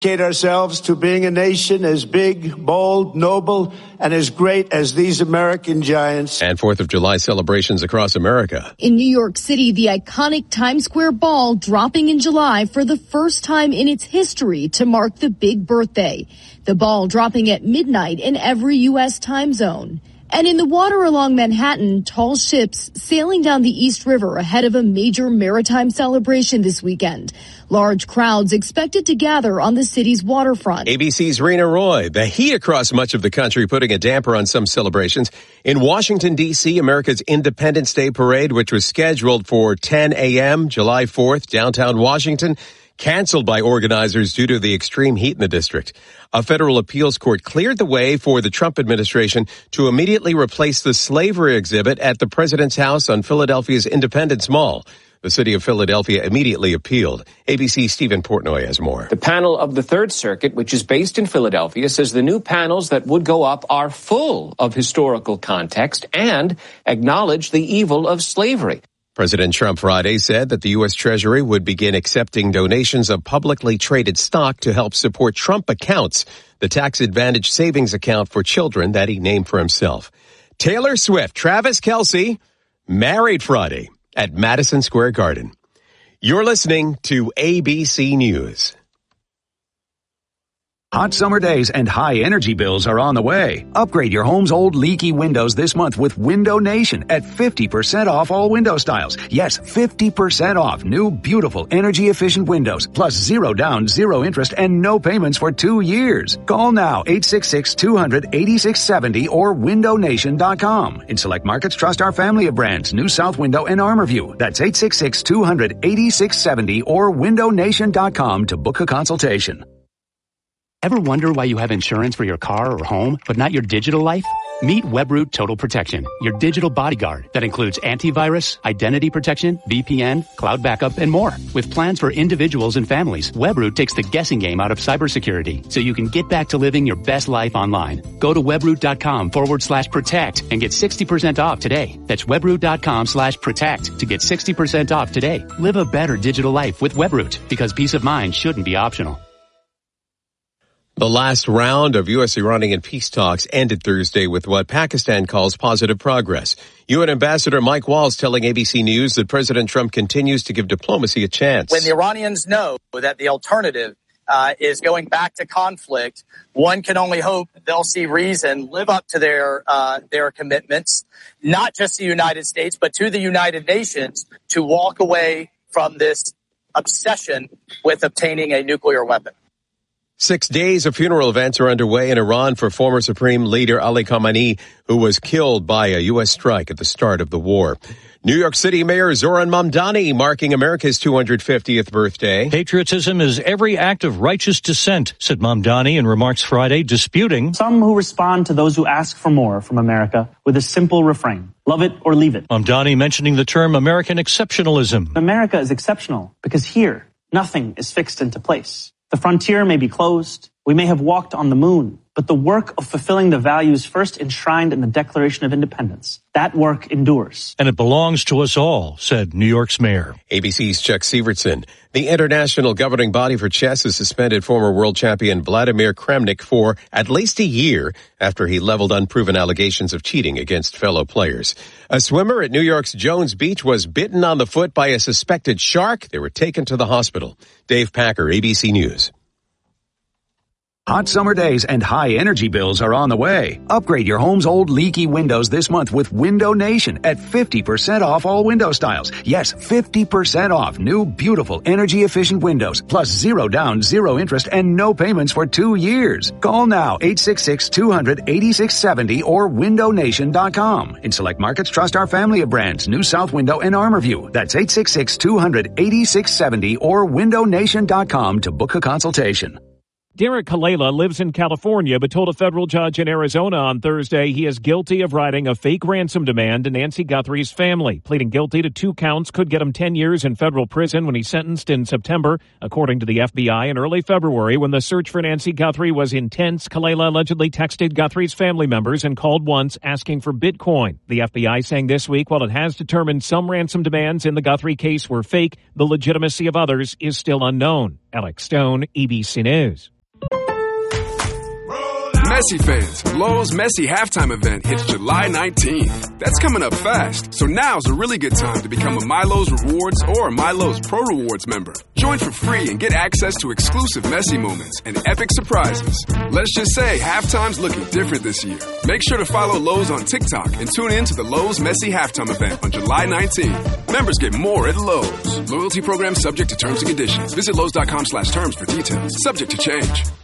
Dedicate ourselves to being a nation as big, bold, noble, and as great as these American giants. And 4th of July celebrations across America. In New York City, the iconic Times Square ball dropping in July for the first time in its history to mark the big birthday. The ball dropping at midnight in every U.S. time zone. And in the water along Manhattan, tall ships sailing down the East River ahead of a major maritime celebration this weekend. Large crowds expected to gather on the city's waterfront. ABC's Rena Roy. The heat across much of the country putting a damper on some celebrations. In Washington, D.C., America's Independence Day Parade, which was scheduled for 10 a.m. July 4th, downtown Washington, canceled by organizers due to the extreme heat in the district. A federal appeals court cleared the way for the Trump administration to immediately replace the slavery exhibit at the president's house on Philadelphia's Independence Mall. The city of Philadelphia immediately appealed. ABC's Stephen Portnoy has more. The panel of the Third Circuit, which is based in Philadelphia, says the new panels that would go up are full of historical context and acknowledge the evil of slavery. President Trump Friday said that the U.S. Treasury would begin accepting donations of publicly traded stock to help support Trump Accounts, the tax-advantaged savings account for children that he named for himself. Taylor Swift, Travis Kelce, married Friday at Madison Square Garden. You're listening to ABC News. Hot summer days and high energy bills are on the way. Upgrade your home's old leaky windows this month with Window Nation at 50% off all window styles. Yes, 50% off new, beautiful, energy-efficient windows, plus zero down, zero interest, and no payments for 2 years. Call now, 866-200-8670 or windownation.com. In select markets, trust our family of brands, New South Window and ArmorView. That's 866-200-8670 or windownation.com to book a consultation. Ever wonder why you have insurance for your car or home, but not your digital life? Meet Webroot Total Protection, your digital bodyguard that includes antivirus, identity protection, VPN, cloud backup, and more. With plans for individuals and families, Webroot takes the guessing game out of cybersecurity so you can get back to living your best life online. Go to webroot.com/protect and get 60% off today. That's webroot.com/protect to get 60% off today. Live a better digital life with Webroot because peace of mind shouldn't be optional. The last round of U.S.-Iranian peace talks ended Thursday with what Pakistan calls positive progress. UN Ambassador Mike Walls telling ABC News that President Trump continues to give diplomacy a chance. When the Iranians know that the alternative is going back to conflict, one can only hope they'll see reason, live up to their commitments, not just the United States, but to the United Nations, to walk away from this obsession with obtaining a nuclear weapon. 6 days of funeral events are underway in Iran for former Supreme Leader Ali Khamenei, who was killed by a U.S. strike at the start of the war. New York City Mayor Zohran Mamdani marking America's 250th birthday. Patriotism is every act of righteous dissent, said Mamdani in remarks Friday, disputing some who respond to those who ask for more from America with a simple refrain: love it or leave it. Mamdani mentioning the term American exceptionalism. America is exceptional because here, nothing is fixed into place. The frontier may be closed. We may have walked on the moon, but the work of fulfilling the values first enshrined in the Declaration of Independence, that work endures. And it belongs to us all, said New York's mayor. ABC's Chuck Sievertson. The international governing body for chess has suspended former world champion Vladimir Kramnik for at least a year after he leveled unproven allegations of cheating against fellow players. A swimmer at New York's Jones Beach was bitten on the foot by a suspected shark. They were taken to the hospital. Dave Packer, ABC News. Hot summer days and high energy bills are on the way. Upgrade your home's old leaky windows this month with Window Nation at 50% off all window styles. Yes, 50% off new, beautiful, energy-efficient windows, plus zero down, zero interest, and no payments for 2 years. Call now, 866-200-8670 or windownation.com. In select markets, trust our family of brands, New South Window and ArmorView. That's 866-200-8670 or windownation.com to book a consultation. Derek Kalela lives in California, but told a federal judge in Arizona on Thursday he is guilty of writing a fake ransom demand to Nancy Guthrie's family. Pleading guilty to 2 counts could get him 10 years in federal prison when he's sentenced in September. According to the FBI, in early February, when the search for Nancy Guthrie was intense, Kalela allegedly texted Guthrie's family members and called once asking for Bitcoin. The FBI saying this week, while it has determined some ransom demands in the Guthrie case were fake, the legitimacy of others is still unknown. Alex Stone, ABC News. Messi fans, Lowe's Messi halftime event hits July 19th. That's coming up fast, so now's a really good time to become a MyLowe's Rewards or MyLowe's Pro Rewards member. Join for free and get access to exclusive Messi moments and epic surprises. Let's just say halftime's looking different this year. Make sure to follow Lowe's on TikTok and tune in to the Lowe's Messi halftime event on July 19th. Members get more at Lowe's. Loyalty program subject to terms and conditions. Visit Lowe's.com/terms for details. Subject to change.